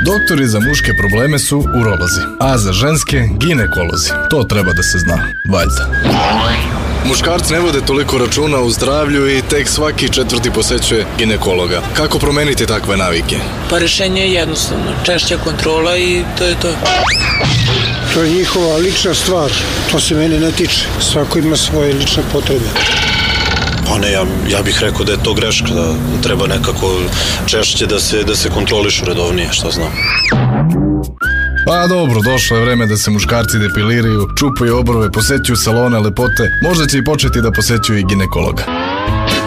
Doktori za muške probleme su urolozi, a za ženske ginekolozi. To treba da se zna, valjda. Muškarci ne vode toliko računa o zdravlju i tek svaki četvrti posećuje ginekologa. Kako promeniti takve navike? Pa rešenje je jednostavno. Češća kontrola i to je to. To je njihova lična stvar. To se mene ne tiče. Svako ima svoje lične potrebe. Pa ne, ja bih rekao da je to greška, da treba nekako češće da se kontrolišu redovnije, šta znam. Pa dobro, došlo je vreme da se muškarci depiliraju, čupaju obrove, posećuju salone lepote, možda će i početi da posećuju i ginekologa.